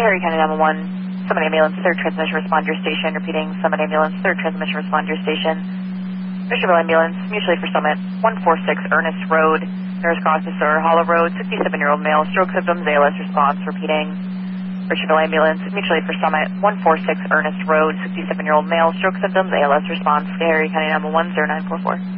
Harry County 911, Summit Ambulance, 3rd Transmission Responder Station, repeating Summit Ambulance, 3rd Transmission Responder Station. Mission Ambulance, mutually for Summit, 146 Ernest Road, nearest cross is Sir Hollow Road, 67-year-old male, stroke symptoms, ALS response, repeating. Richardville Ambulance, mutually for Summit, 146 Ernest Road, 67-year-old male, stroke symptoms, ALS response, Harry County 911, 0944.